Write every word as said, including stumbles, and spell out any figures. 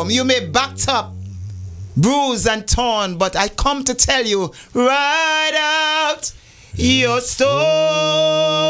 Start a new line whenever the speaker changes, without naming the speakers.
come. You may backed up, bruised and torn, but I come to tell you, ride out your storm.